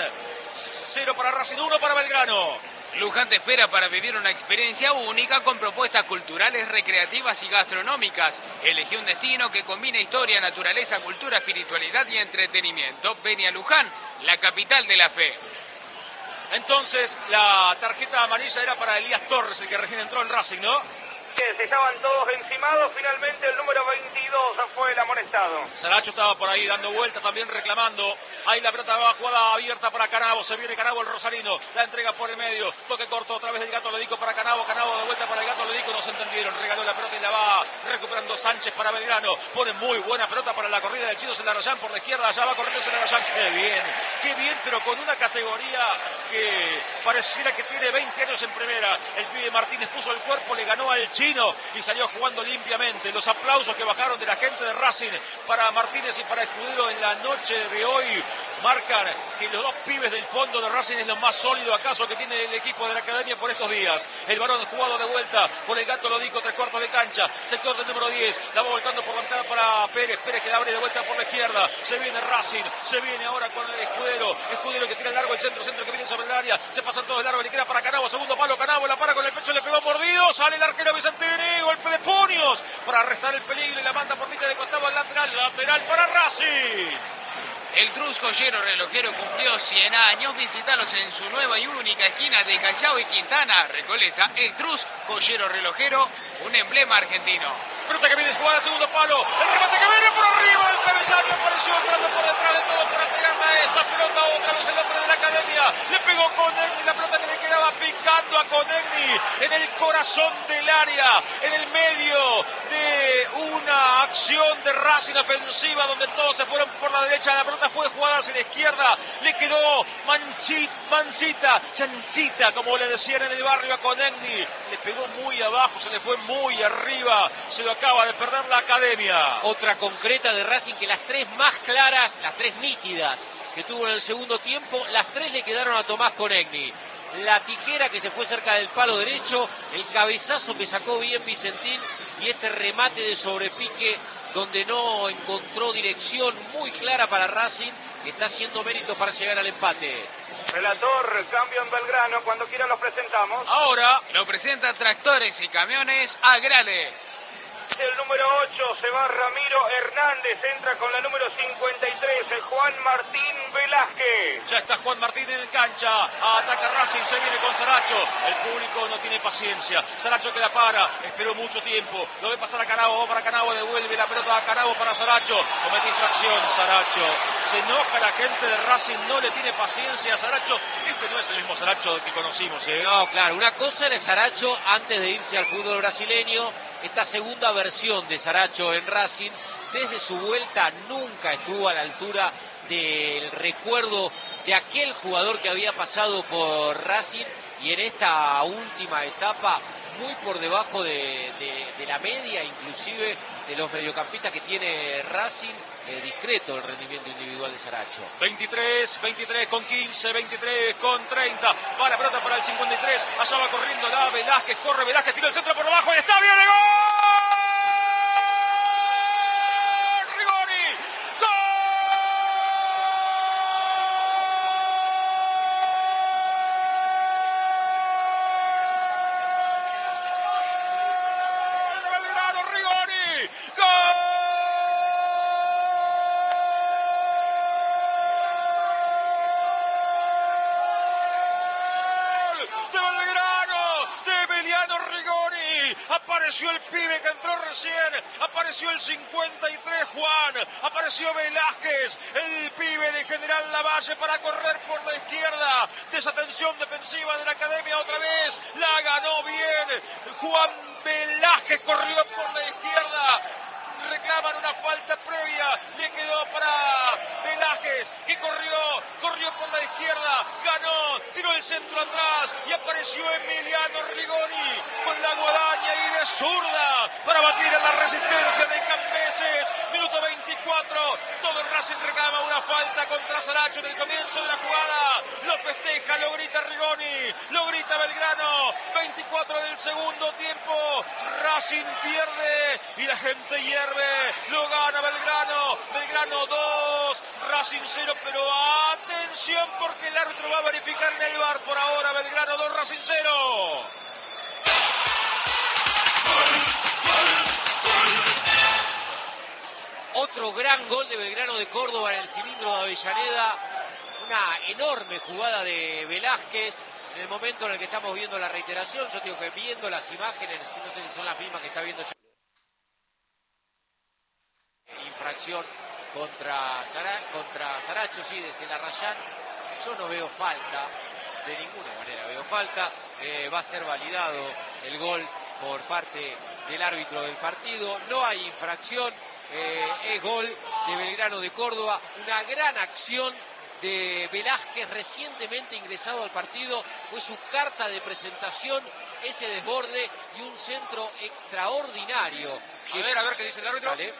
0 para Racing, 1 para Belgrano. Luján te espera para vivir una experiencia única con propuestas culturales, recreativas y gastronómicas. Elegí un destino que combina historia, naturaleza, cultura, espiritualidad y entretenimiento. Ven a Luján, la capital de la fe. Entonces la tarjeta amarilla era para Elías Torres, el que recién entró en Racing, ¿no? Estaban todos encimados, finalmente el número 22 fue el amonestado. Saracho estaba por ahí dando vueltas, también reclamando. Ahí la pelota va jugada abierta para Canavo, se viene Canavo el rosarino, la entrega por el medio, toque corto otra vez del Gato Lodico para Canavo, Canavo de vuelta para el Gato Lodico, no se entendieron, regaló la pelota y la va recuperando Sánchez para Belgrano, pone muy buena pelota para la corrida del Chino Zelarayán por la izquierda, allá va corriendo Zelarayán, qué bien, pero con una categoría que pareciera que tiene 20 años en primera. El pibe Martínez puso el cuerpo, le ganó al Chino y salió jugando limpiamente. Los aplausos que bajaron de la gente de Racing para Martínez y para Escudero en la noche de hoy marcan que los dos pibes del fondo de Racing es lo más sólido acaso que tiene el equipo de la academia por estos días. El varón jugado de vuelta por el Gato Lodico, 3/4 de cancha, sector del número 10, la va voltando por la entrada para Pérez que la abre de vuelta por la izquierda, se viene Racing, se viene ahora con el Escudero que tira el largo el centro que viene sobre el área, se pasan todos el largo, le queda para Canavo, segundo palo, Canavo la para con el pecho, le pegó mordido, sale el arquero Vicentini, golpe de puños para restar el peligro y la manda por línea de costado al lateral para Racing. El Trus Joyero Relojero cumplió 100 años. Visítalos en su nueva y única esquina de Callao y Quintana, Recoleta. El Trus Joyero Relojero, un emblema argentino. Pelota que viene jugada, segundo palo. El remate que viene por arriba del travesaño. Apareció entrando por detrás de todo para pegarle a esa pelota. Otra vez el hombre de la academia. Le pegó Conegni. La pelota que le quedaba picando a Conegni en el corazón del área. En el medio de una acción de Racing ofensiva donde todos se fueron por la derecha. La pelota fue jugada hacia la izquierda. Le quedó mansita, chanchita, como le decían en el barrio a Conegni. Le pegó muy abajo, se le fue muy arriba. Se lo acaba de perder la academia. Otra concreta de Racing, que las tres más claras, las tres nítidas que tuvo en el segundo tiempo, las tres le quedaron a Tomás Conegni. La tijera que se fue cerca del palo derecho, el cabezazo que sacó bien Vicentín y este remate de sobrepique donde no encontró dirección muy clara para Racing, que está haciendo méritos para llegar al empate. Relator, cambio en Belgrano, cuando quieran los presentamos. Ahora lo presenta Tractores y Camiones Agrale. El número 8 se va Ramiro Hernández, entra con la número 53, Juan Martín Velázquez. Ya está Juan Martín en cancha, ataca Racing, se viene con Saracho. El público no tiene paciencia. Saracho que la para, esperó mucho tiempo. Lo ve pasar a Canavo, va para Canavo, devuelve la pelota a Canavo para Saracho. Comete infracción Saracho. Se enoja la gente de Racing, no le tiene paciencia a Saracho. Este no es el mismo Saracho que conocimos, ¿eh? No, claro, una cosa era Saracho antes de irse al fútbol brasileño. Esta segunda versión de Saracho en Racing, desde su vuelta nunca estuvo a la altura del recuerdo de aquel jugador que había pasado por Racing, y en esta última etapa muy por debajo de la media, inclusive de los mediocampistas que tiene Racing. Discreto el rendimiento individual de Saracho. 23 con 15, 23 con 30. Va la pelota para el 53. Allá va corriendo la Velázquez. Corre Velázquez, tira el centro por abajo y está bien el gol. Rigoni. ¡Gol! De Belgrano, Rigoni. ¡Gol! Apareció el pibe que entró recién, apareció el 53 Juan, apareció Velázquez, el pibe de General Lavalle para correr por la izquierda. Desatención defensiva de la academia otra vez, la ganó bien Juan Velázquez, corrió por la izquierda. Reclaman una falta previa, le quedó para Velázquez, que corrió por la izquierda, ganó, tiró el centro atrás y apareció Emiliano Rigoni con la guadaña y de zurda para batir a la resistencia de Cambeses. Minuto 24, todo el Racing reclama una falta contra Saracho en el comienzo de la jugada, lo festeja, lo grita Rigoni, lo grita Belgrano. 24 del segundo tiempo, Racing pierde y la gente hierve. Lo gana Belgrano. Belgrano 2, Racing 0, pero atención porque el árbitro va a verificar en el VAR. Por ahora Belgrano 2, Racing 0. Otro gran gol de Belgrano de Córdoba en el cilindro de Avellaneda. Una enorme jugada de Velázquez. En el momento en el que estamos viendo la reiteración, yo digo que viendo las imágenes, no sé si son las mismas que está viendo ya. Infracción contra Saracho, sí, de Zelarayán. Yo no veo falta, de ninguna manera veo falta. Va a ser validado el gol por parte del árbitro del partido. No hay infracción. es gol de Belgrano de Córdoba. Una gran acción de Velázquez, recientemente ingresado al partido. Fue su carta de presentación, ese desborde y un centro extraordinario. A ver qué dice el árbitro. Vale.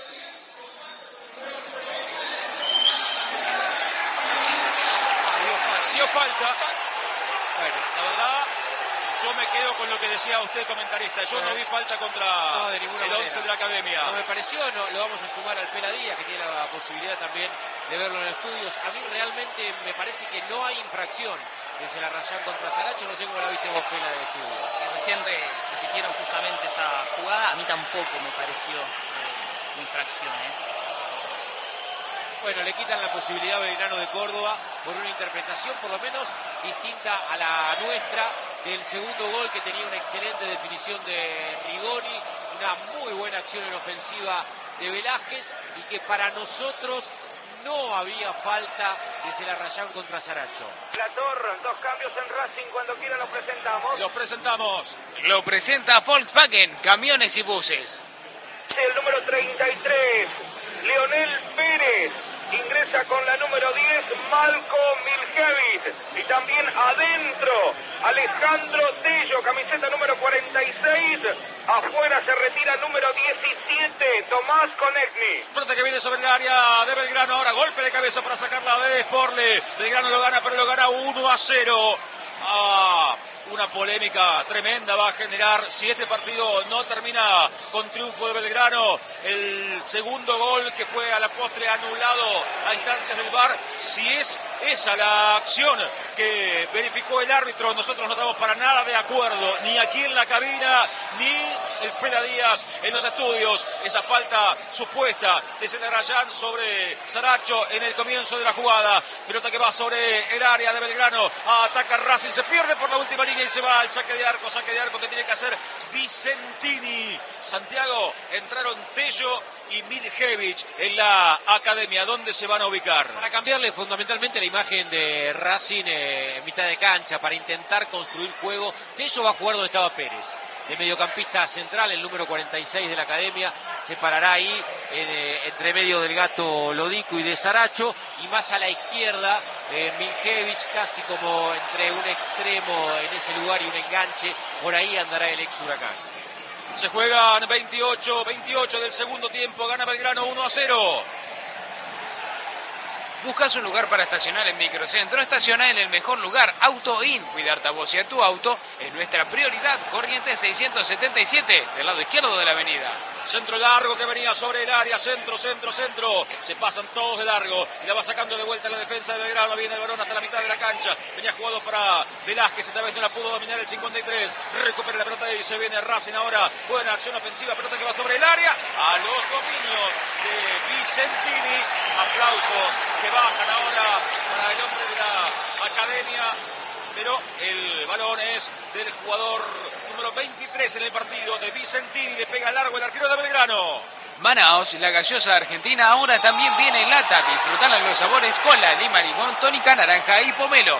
Dio falta. Bueno, la verdad, yo me quedo con lo que decía usted, comentarista. Yo no vi falta contra de ninguna el manera. 11 de la Academia. No me pareció, no, lo vamos a sumar al Peladía, que tiene la posibilidad también de verlo en estudios. A mí realmente me parece que no hay infracción desde la Rayán contra Saracho. No sé cómo la viste vos, Pela, de estudios. Recién repitieron justamente esa jugada. A mí tampoco me pareció infracción. Bueno, le quitan la posibilidad a Belgrano de Córdoba por una interpretación por lo menos distinta a la nuestra del segundo gol, que tenía una excelente definición de Rigoni, una muy buena acción en ofensiva de Velázquez, y que para nosotros no había falta desde la Rayán contra Saracho. La Torre, 2 cambios en Racing, cuando quiera los presentamos. Los presentamos. Lo presenta Volkswagen, camiones y buses. El número 33, Leonel Pérez. Ingresa con la número 10, Malco Miljevic. Y también adentro, Alejandro Tello, camiseta número 46. Afuera se retira número 17, Tomás Konechny. Pelota que viene sobre el área de Belgrano. Ahora golpe de cabeza para sacarla de Sporle. Belgrano lo gana, pero lo gana 1-0. Una polémica tremenda va a generar si este partido no termina con triunfo de Belgrano. El segundo gol, que fue a la postre anulado a instancias del VAR, si es esa la acción que verificó el árbitro, nosotros no estamos para nada de acuerdo, ni aquí en la cabina, ni el Pela Díaz en los estudios. Esa falta supuesta de Rayán sobre Saracho en el comienzo de la jugada. Pelota que va sobre el área de Belgrano. Ataca Racing, se pierde por la última línea y se va al saque de arco que tiene que hacer Vicentini. Santiago, entraron Tello y Miljevic en la Academia. ¿Dónde se van a ubicar? Para cambiarle fundamentalmente la imagen de Racing en mitad de cancha, para intentar construir juego. Tello va a jugar donde estaba Pérez, de mediocampista central, el número 46 de la Academia. Se parará ahí entre medio del Gato Lodico y de Saracho, y más a la izquierda Miljevic, casi como entre un extremo en ese lugar y un enganche. Por ahí andará el ex Huracán. Se juegan 28 del segundo tiempo. Gana Belgrano 1-0. ¿Buscas un lugar para estacionar en Microcentro? Estaciona en el mejor lugar, Auto In. Cuidarte a vos y a tu auto es nuestra prioridad. Corrientes 677, del lado izquierdo de la avenida. Centro largo que venía sobre el área, centro. Se pasan todos de largo y la va sacando de vuelta la defensa de Belgrano. Viene el balón hasta la mitad de la cancha. Venía jugado para Velázquez, esta vez no la pudo dominar el 53. Recupera la pelota y se viene Racing ahora. Buena acción ofensiva, pelota que va sobre el área. A los dominios de Vicentini. Aplausos que bajan ahora para el hombre de la Academia. Pero el balón es del jugador número 23 en el partido, de Vicentini. Le pega largo el arquero de Belgrano. Manaos, la gaseosa argentina, ahora también viene en lata. Disfrutarla los sabores cola, lima, limón, tónica, naranja y pomelo.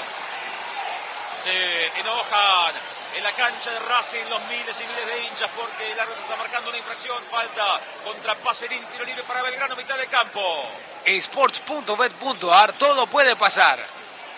Se enojan en la cancha de Racing los miles y miles de hinchas porque el árbitro está marcando una infracción. Falta contra Pacerini, tiro libre para Belgrano, mitad de campo. Sports.bet.ar, todo puede pasar.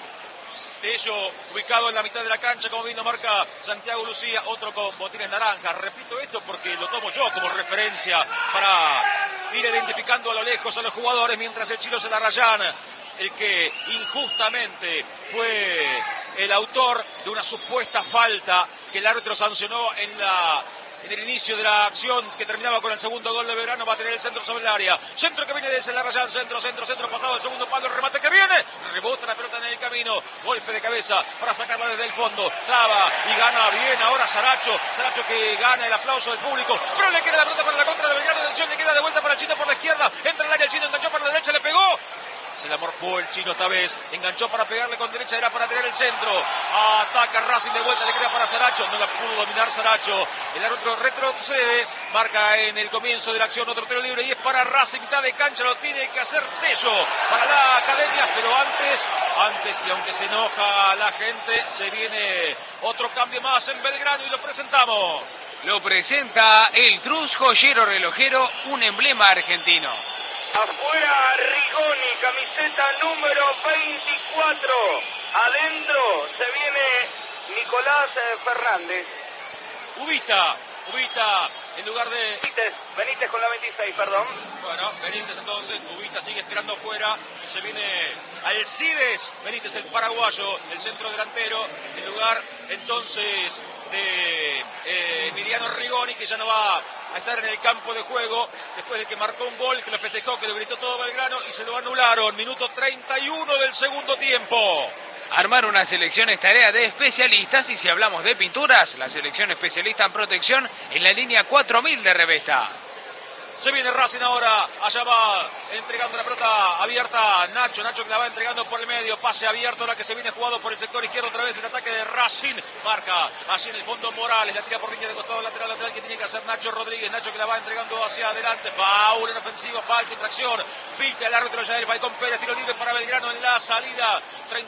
Tello ubicado en la mitad de la cancha, como bien lo marca Santiago Lucía, otro con botines naranjas. Repito esto porque lo tomo yo como referencia para ir identificando a lo lejos a los jugadores, mientras el Chilo Rayán, el que injustamente fue el autor de una supuesta falta que el árbitro sancionó en el inicio de la acción que terminaba con el segundo gol de Belgrano, va a tener el centro sobre el área. Centro que viene desde Rayán, centro, pasado el segundo palo, el remate que viene, rebota la pelota en el camino, golpe de cabeza para sacarla desde el fondo, traba y gana bien ahora Saracho que gana el aplauso del público, pero le queda la pelota para la contra de Belgrano, le queda de vuelta para el Chino por la izquierda, entra el área el Chino, enganchó para la derecha, le pegó. Se la morfó el Chino esta vez, enganchó para pegarle con derecha, era para tener el centro. Ataca Racing de vuelta, le queda para Saracho, no la pudo dominar Saracho. El árbitro retrocede, marca en el comienzo de la acción otro tiro libre y es para Racing, mitad de cancha, lo tiene que hacer Tello para la Academia, pero antes y aunque se enoja la gente, se viene otro cambio más en Belgrano y lo presentamos. Lo presenta el Trus Joyero Relojero, un emblema argentino. Afuera Rigoni, camiseta número 24. Adentro se viene Nicolás Fernández. Ubita en lugar de... Benítez con la 26, perdón. Bueno, Benítez entonces, Ubita sigue esperando afuera, se viene Alcides, Benítez el paraguayo, el centro delantero, en lugar entonces de Emiliano Rigoni, que ya no va a estar en el campo de juego, después de que marcó un gol, que lo festejó, que lo gritó todo Belgrano, y se lo anularon, minuto 31 del segundo tiempo. Armar una selección es tarea de especialistas y si hablamos de pinturas, la selección especialista en protección en la línea 4000 de Revesta. Se viene Racing ahora, allá va entregando la pelota abierta Nacho que la va entregando por el medio, pase abierto la que se viene jugado por el sector izquierdo, otra vez el ataque de Racing, marca allí en el fondo Morales, la tira por línea de costado lateral que tiene que hacer Nacho Rodríguez, Nacho que la va entregando hacia adelante, foul en ofensiva, falta, infracción, pita el árbitro ya el Falcón Pérez, tiro libre para Belgrano en la salida,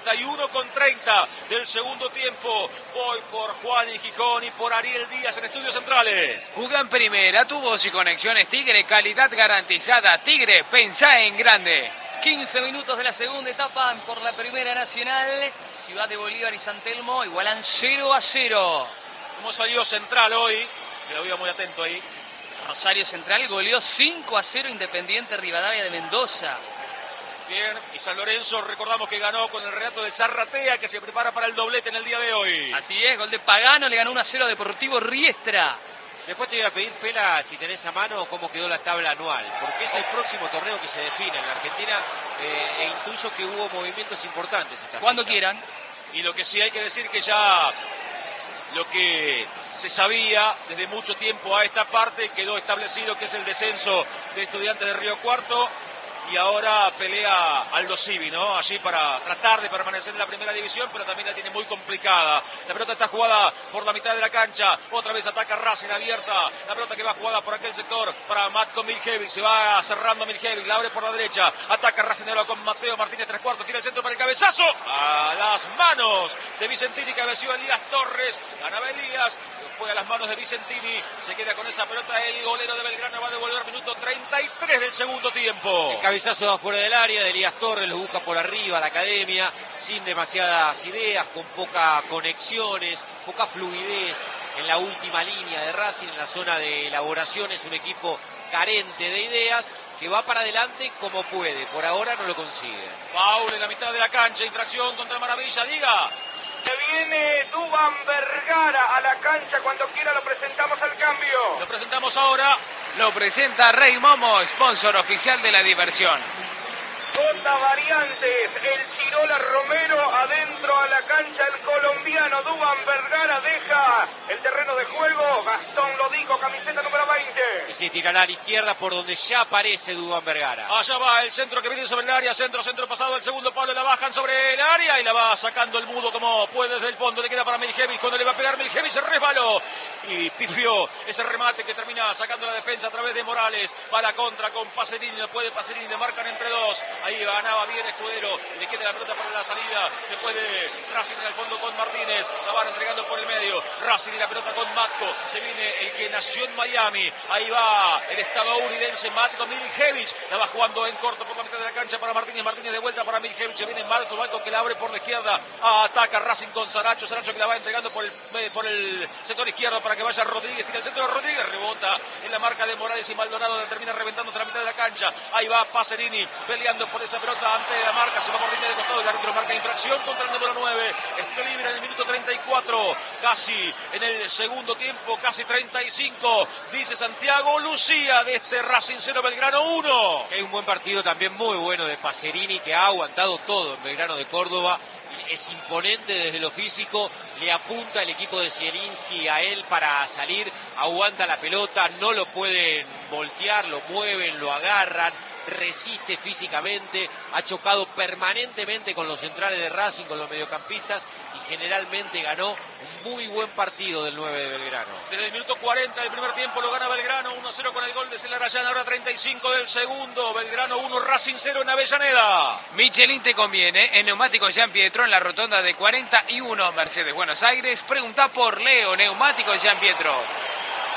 31:30 del segundo tiempo, voy por Juan y Gijón y por Ariel Díaz en Estudios Centrales. Jugá en primera, tu voz y conexiones Tigre, calidad garantizada. Tigre, pensá en grande. 15 minutos de la segunda etapa por la Primera Nacional. Ciudad de Bolívar y San Telmo igualan 0-0. ¿Cómo salió Central hoy? Que lo veía muy atento ahí. Rosario Central goleó 5-0 Independiente Rivadavia de Mendoza. Bien, y San Lorenzo recordamos que ganó con el relato de Zarratea, que se prepara para el doblete en el día de hoy. Así es, gol de Pagano, le ganó 1-0 a Deportivo Riestra. Después te voy a pedir, Pela, si tenés a mano, cómo quedó la tabla anual, porque es el próximo torneo que se define en la Argentina e intuyo que hubo movimientos importantes. Cuando quieran. Y lo que sí hay que decir que ya lo que se sabía desde mucho tiempo a esta parte quedó establecido, que es el descenso de Estudiantes de Río Cuarto. Y ahora pelea Aldo Civi, ¿no? Allí para tratar de permanecer en la primera división, pero también la tiene muy complicada. La pelota está jugada por la mitad de la cancha. Otra vez ataca Racing abierta. La pelota que va jugada por aquel sector para Matko Miljevic. Se va cerrando Miljevic. La abre por la derecha. Ataca Racing ahora con Mateo Martínez 3/4. Tira el centro para el cabezazo. A las manos de Vicentini, cabeció Elías Torres. Ganaba Elías. Fue a las manos de Vicentini. Se queda con esa pelota. El golero de Belgrano va a devolver minuto 33 del segundo tiempo. El cabezazo va fuera del área de Elías Torres, lo busca por arriba la academia, sin demasiadas ideas, con pocas conexiones, poca fluidez en la última línea de Racing, en la zona de elaboración. Es un equipo carente de ideas, que va para adelante como puede. Por ahora no lo consigue. Foul en la mitad de la cancha, infracción contra Maravilla, diga. Se viene Duván Vergara a la cancha, cuando quiera lo presentamos al cambio. Lo presentamos ahora. Lo presenta Rey Momo, sponsor oficial de la diversión. J Variantes, el Chirola Romero adentro a la cancha, el colombiano Duván Vergara deja el terreno de juego. Gastón Lodico, camiseta número 20. Y se tirará a la izquierda por donde ya aparece Duván Vergara. Allá va el centro que viene sobre el área, centro pasado, el segundo palo, la bajan sobre el área y la va sacando el mudo como puede desde el fondo. Le queda para Miljevic, cuando le va a pegar Miljevic se resbaló y pifió ese remate que termina sacando la defensa a través de Morales. Va a la contra con Pacerini, no puede Pacerini, le marcan entre dos. Ahí ganaba bien Escudero, le queda la pelota para la salida, después de Racing en el fondo con Martínez, la van entregando por el medio, Racing y la pelota con Matko, se viene el que nació en Miami, ahí va el estadounidense Matko Miljevic, la va jugando en corto por la mitad de la cancha para Martínez, Martínez de vuelta para Miljevic, se viene Matko que la abre por la izquierda, ataca Racing con Saracho que la va entregando por el sector izquierdo para que vaya Rodríguez, tira el centro de Rodríguez, rebota en la marca de Morales y Maldonado, la termina reventando hasta la mitad de la cancha, ahí va Pacerini peleando por esa pelota ante la marca, se va por línea de costado, el árbitro marca infracción contra el número 9, está libre en el minuto 34, casi en el segundo tiempo, casi 35, dice Santiago Lucía de este Racing 0 Belgrano 1. Hay un buen partido también muy bueno de Pacerini, que ha aguantado todo en Belgrano de Córdoba, es imponente desde lo físico, le apunta el equipo de Zielinski a él para salir, aguanta la pelota, no lo pueden voltear, lo mueven, lo agarran, resiste físicamente, ha chocado permanentemente con los centrales de Racing, con los mediocampistas y generalmente ganó un muy buen partido del 9 de Belgrano. Desde el minuto 40 del primer tiempo lo gana Belgrano 1-0 con el gol de Celarayán, ahora 35 del segundo, Belgrano 1, Racing 0 en Avellaneda. Michelin te conviene, en Neumáticos Jean Pietro en la rotonda de 41 Mercedes Buenos Aires, pregunta por Leo, Neumáticos Jean Pietro.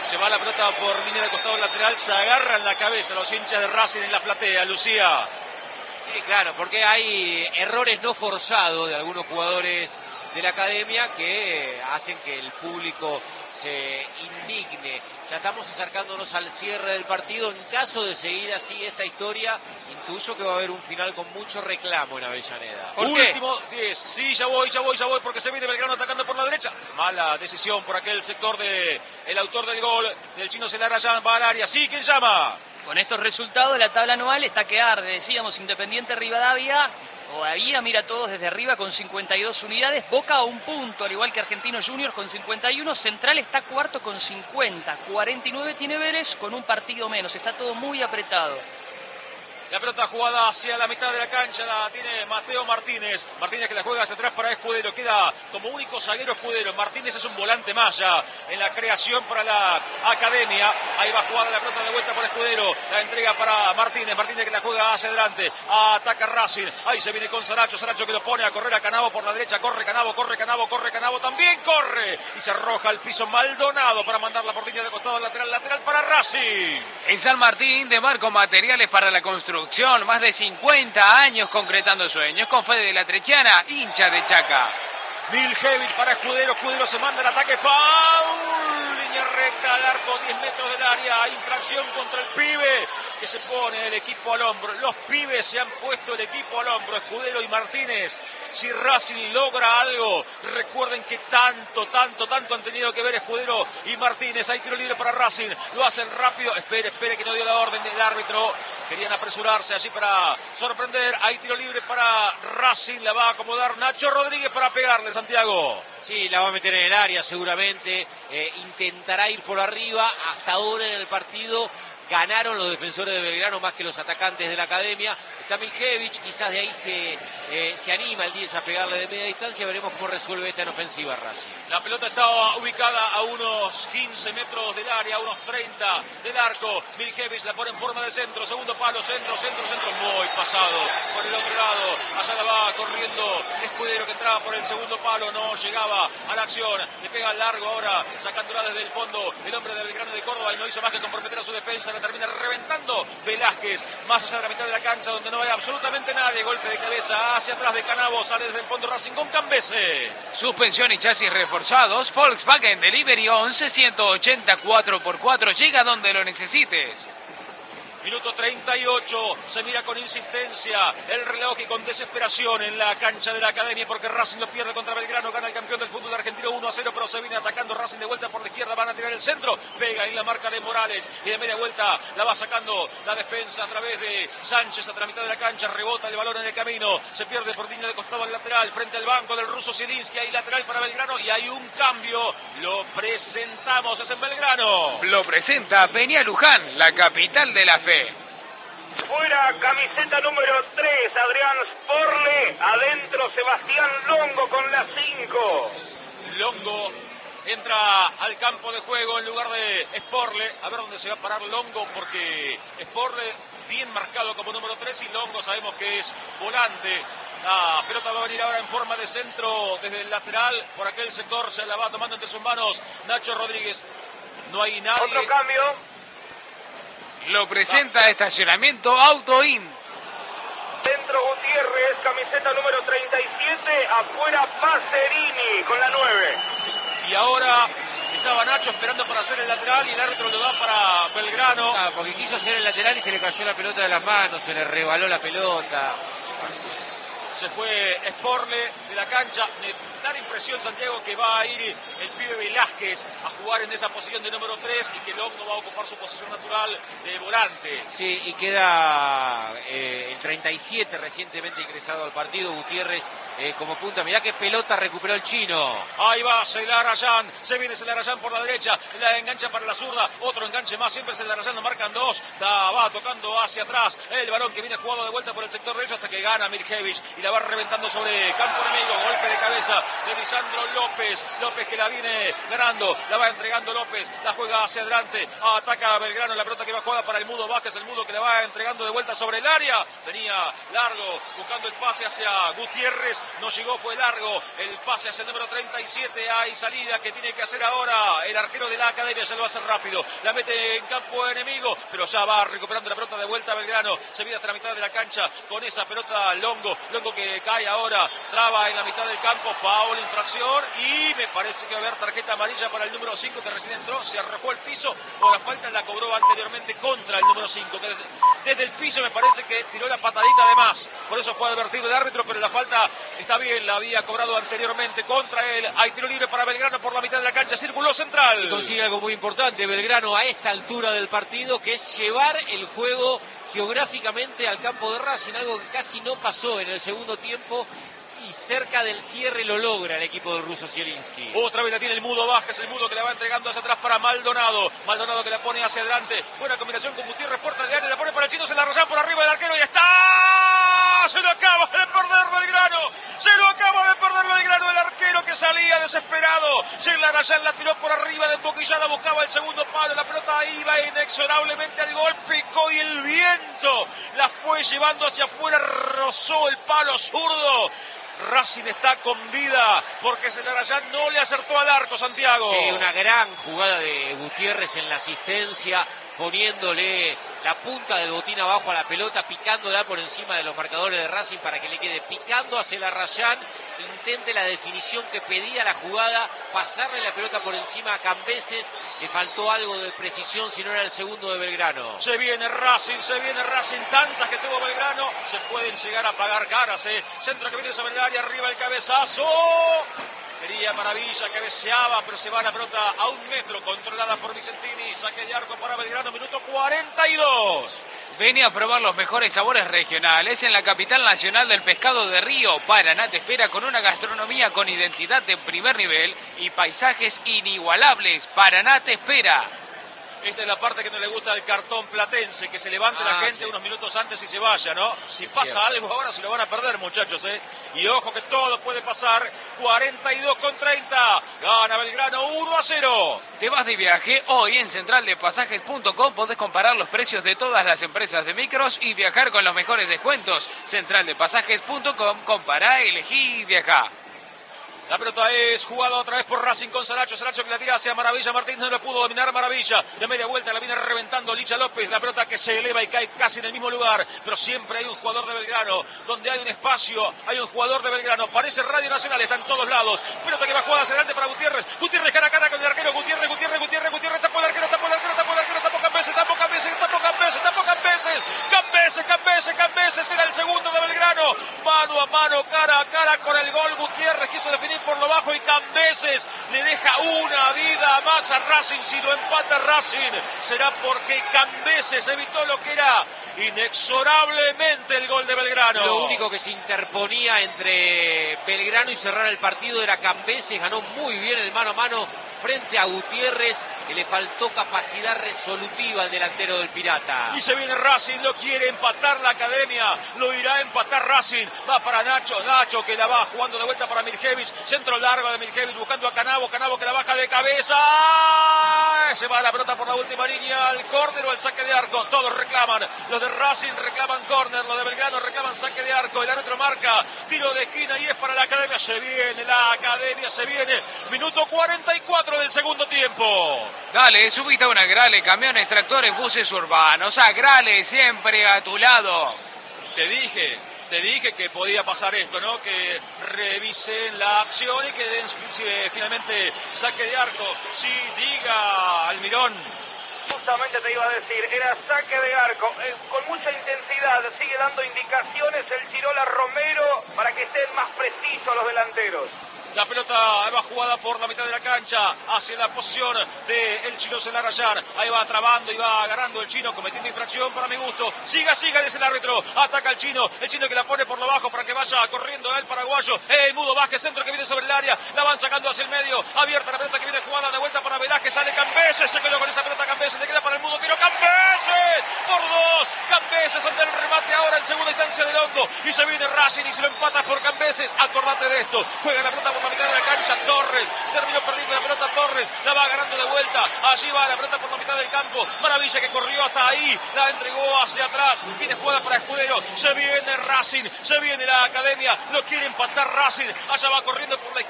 Se va la pelota por línea de costado lateral, se agarran la cabeza los hinchas de Racing en la platea, Lucía. Sí, claro, porque hay errores no forzados de algunos jugadores de la academia que hacen que el público se indigne. Ya estamos acercándonos al cierre del partido. En caso de seguir así esta historia, intuyo que va a haber un final con mucho reclamo en Avellaneda. Último, sí, ya voy, porque se viene Belgrano atacando por la derecha. Mala decisión por aquel sector de el autor del gol, del chino Celarayán, va al área. Sí, ¿quién llama? Con estos resultados, la tabla anual está que arde. Decíamos, Independiente Rivadavia todavía mira todos desde arriba con 52 unidades. Boca a un punto, al igual que Argentinos Juniors con 51. Central está cuarto con 50. 49 tiene Vélez con un partido menos. Está todo muy apretado. La pelota jugada hacia la mitad de la cancha la tiene Mateo Martínez. Martínez que la juega hacia atrás para Escudero. Queda como único zaguero Escudero. Martínez es un volante más ya en la creación para la academia. Ahí va jugada la pelota de vuelta por Escudero. La entrega para Martínez. Martínez que la juega hacia adelante. Ataca Racing. Ahí se viene con Saracho. Saracho que lo pone a correr a Canavo por la derecha. Corre Canavo. También corre. Y se arroja al piso Maldonado para mandarla por línea de costado lateral para Racing. En San Martín, de Marco Materiales para la Construcción. Más de 50 años concretando sueños. Con Fede de la Trequiana, hincha de Chaca. Miljevic para Escudero. Escudero se manda el ataque. Foul. Línea recta al arco, 10 metros del área. Infracción contra el pibe que se pone el equipo al hombro. Los pibes se han puesto el equipo al hombro. Escudero y Martínez. Si Racing logra algo, recuerden que tanto han tenido que ver Escudero y Martínez. Hay tiro libre para Racing, lo hacen rápido. Espere que no dio la orden del árbitro. Querían apresurarse allí para sorprender. Hay tiro libre para Racing, la va a acomodar Nacho Rodríguez para pegarle, Santiago. Sí, la va a meter en el área seguramente. Intentará ir por arriba. Hasta ahora en el partido ganaron los defensores de Belgrano más que los atacantes de la academia. Está Miljevic, quizás de ahí se anima el 10 a pegarle de media distancia. Veremos cómo resuelve esta en ofensiva Racing. La pelota estaba ubicada a unos 15 metros del área, a unos 30 del arco. Miljevic la pone en forma de centro, segundo palo, centro, muy pasado por el otro lado. Allá la va corriendo Escudero que entraba por el segundo palo, no llegaba a la acción. Le pega al largo ahora, sacándola desde el fondo el hombre de Belgrano de Córdoba y no hizo más que comprometer a su defensa. La termina reventando Velázquez, más allá de la mitad de la cancha donde no hay absolutamente nadie. Golpe de cabeza hacia atrás de Canavo, sale desde el fondo Racing con Cambeses. Suspensión y chasis reforzados. Volkswagen Delivery 11 180 4x4. Llega donde lo necesites. Minuto 38, se mira con insistencia el reloj y con desesperación en la cancha de la academia porque Racing lo pierde contra Belgrano, gana el campeón del fútbol argentino 1-0, pero se viene atacando Racing de vuelta por la izquierda, van a tirar el centro, pega en la marca de Morales y de media vuelta la va sacando la defensa a través de Sánchez hasta la mitad de la cancha, rebota el balón en el camino, se pierde por línea de costado al lateral, frente al banco del ruso Zielinski, hay lateral para Belgrano y hay un cambio, lo presentamos, es en Belgrano. Lo presenta Peña Luján, la capital de la fe. Fuera, camiseta número 3, Adrián Sporle. Adentro, Sebastián Longo con la 5. Longo entra al campo de juego en lugar de Sporle. A ver dónde se va a parar Longo, porque Sporle bien marcado como número 3 y Longo sabemos que es volante. La pelota va a venir ahora en forma de centro desde el lateral. Por aquel sector se la va tomando entre sus manos Nacho Rodríguez. No hay nadie. Otro cambio. Lo presenta Estacionamiento Autoin. Dentro Gutiérrez, camiseta número 37. Afuera Pacerini con la 9. Y ahora estaba Nacho esperando para hacer el lateral y el árbitro lo da para Belgrano. Porque quiso hacer el lateral y se le cayó la pelota de las manos, se le rebaló la pelota. Se fue Sporle de la cancha. Me da la impresión, Santiago, que va a ir el pibe Velázquez a jugar en esa posición de número 3 y que Longo va a ocupar su posición natural de volante. Sí, y queda el 37 recientemente ingresado al partido, Gutiérrez como punta. Mirá qué pelota recuperó el chino. Ahí va Celarayán, se viene Celarayán por la derecha, la engancha para la zurda, otro enganche más, siempre Celarayán, lo marcan dos, va tocando hacia atrás, el balón que viene jugado de vuelta por el sector derecho hasta que gana Miljevic y la va reventando sobre campo enemigo. Golpe de cabeza de Lisandro López. López que la viene ganando, la va entregando López, la juega hacia adelante, ataca a Belgrano, la pelota que va jugada para el Mudo Vázquez, el Mudo que la va entregando de vuelta sobre el área. Venía largo, buscando el pase hacia Gutiérrez, no llegó, fue largo. El pase hacia el número 37, hay salida que tiene que hacer ahora el arquero de la Academia, ya lo va a hacer rápido, la mete en campo enemigo, pero ya va recuperando la pelota de vuelta a Belgrano, se viene hasta la mitad de la cancha con esa pelota Longo que cae ahora, traba en la mitad del campo, foul, infracción, y me parece que va a haber tarjeta amarilla para el número 5 que recién entró, se arrojó al piso, por la falta la cobró anteriormente contra el número 5, que desde el piso me parece que tiró la patadita de más, por eso fue advertido el árbitro, pero la falta está bien, la había cobrado anteriormente contra él. Hay tiro libre para Belgrano por la mitad de la cancha, círculo central. Y consigue algo muy importante Belgrano a esta altura del partido, que es llevar el juego geográficamente al campo de Racing, algo que casi no pasó en el segundo tiempo, y cerca del cierre lo logra el equipo del ruso Zielinski. Otra vez la tiene el Mudo Vázquez, el Mudo que la va entregando hacia atrás para Maldonado. Maldonado que la pone hacia adelante. Buena combinación con Gutiérrez, puerta de área, la pone para el chino, se la arrollan por arriba del arquero y está. Se lo acaba de perder Belgrano. Se lo acaba de perder Belgrano, el arquero que salía desesperado. Arrayán la tiró por arriba de emboquillada, buscaba el segundo palo. La pelota iba inexorablemente al gol, picó y el viento la fue llevando hacia afuera, rozó el palo zurdo. Racing está con vida porque Celarayán no le acertó al arco, Santiago. Sí, una gran jugada de Gutiérrez en la asistencia, poniéndole la punta del botín abajo a la pelota, picándola por encima de los marcadores de Racing para que le quede picando a Celarayán, intente la definición que pedía la jugada, pasarle la pelota por encima a Cambeses, le faltó algo de precisión, si no era el segundo de Belgrano. Se viene Racing, tantas que tuvo Belgrano, se pueden llegar a pagar caras, Centro que viene sobre el área, arriba el cabezazo. Quería Maravilla, cabeceaba, pero se va la pelota a 1 metro, controlada por Vicentini, saque de arco para Belgrano, minuto 42. Vení a probar los mejores sabores regionales en la capital nacional del pescado de río. Paraná te espera con una gastronomía con identidad de primer nivel y paisajes inigualables. Paraná te espera. Esta es la parte que no le gusta al cartón platense, que se levante la gente unos minutos antes y se vaya, ¿no? Si pasa algo ahora se lo van a perder, muchachos, Y ojo que todo puede pasar. 42-30. Gana Belgrano 1-0. ¿Te vas de viaje? Hoy en centraldepasajes.com podés comparar los precios de todas las empresas de micros y viajar con los mejores descuentos. Centraldepasajes.com, compará, elegí y viajá. La pelota es jugada otra vez por Racing con Saracho. Saracho que la tira hacia Maravilla. Martínez no lo pudo dominar Maravilla. De media vuelta la viene reventando Licha López. La pelota que se eleva y cae casi en el mismo lugar. Pero siempre hay un jugador de Belgrano. Donde hay un espacio, hay un jugador de Belgrano. Parece Radio Nacional, está en todos lados. Pelota que va jugada hacia adelante para Gutiérrez. Gutiérrez cara a cara con el arquero. Gutiérrez. Tapó el arquero. Tapó Cambeses. Era el segundo de Belgrano. Mano a mano, cara a cara con el gol. Gutiérrez quiso definir por lo bajo y Cambeses le deja una vida más a Racing. Si lo empata Racing será porque Cambeses evitó lo que era inexorablemente el gol de Belgrano. Lo único que se interponía entre Belgrano y cerrar el partido era Cambeses. Ganó muy bien el mano a mano frente a Gutiérrez, que le faltó capacidad resolutiva al delantero del Pirata. Y se viene Racing, lo quiere empatar la Academia, lo irá a empatar Racing, va para Nacho que la va jugando de vuelta para Mirjevich, centro largo de Mirjevich buscando a Canavo que la baja de cabeza, se va la pelota por la última línea, al córner o al saque de arco, todos reclaman, los de Racing reclaman córner, los de Belgrano reclaman saque de arco, el árbitro marca, tiro de esquina y es para la Academia, se viene la Academia, minuto 44 del segundo tiempo. Dale, subite a una Agrale, camiones, tractores, buses urbanos. Agrale, siempre a tu lado. Te dije que podía pasar esto, ¿no? Que revisen la acción y que den finalmente saque de arco. Sí, diga Almirón. Justamente te iba a decir, era saque de arco, con mucha intensidad, sigue dando indicaciones el Chirola Romero para que estén más precisos los delanteros. La pelota va jugada por la mitad de la cancha hacia la posición del chino Zelarayán. Ahí va trabando y va agarrando el chino, cometiendo infracción para mi gusto. Siga, dice el árbitro. Ataca el chino que la pone por lo bajo para que vaya corriendo el paraguayo. Mudo Vázquez, centro que viene sobre el área. La van sacando hacia el medio. Abierta la pelota que viene jugada de vuelta para Velázquez. Sale Cambeses, se quedó con esa pelota Cambeses. Le queda para el Mudo. Tiro Cambeses por 2. Cambeses ante el remate ahora en segunda instancia del Hondo. Y se viene Racing y se lo empata por Cambeses. Acordate de esto. Juega la pelota por la mitad de la cancha. Torres. Terminó perdiendo la pelota Torres. La va ganando de vuelta. Allí va la pelota por la mitad del campo. Maravilla que corrió hasta ahí. La entregó hacia atrás. Viene jugada para Escudero. Se viene Racing. Se viene la Academia. Lo quiere empatar Racing. Allá va corriendo por la